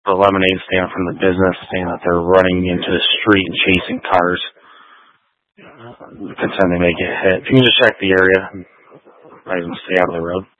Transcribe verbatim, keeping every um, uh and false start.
the lemonade stand from the business saying that they're running into the street and chasing cars. Uh, concerned they may get hit. If you can just check the area, I can stay out of the road.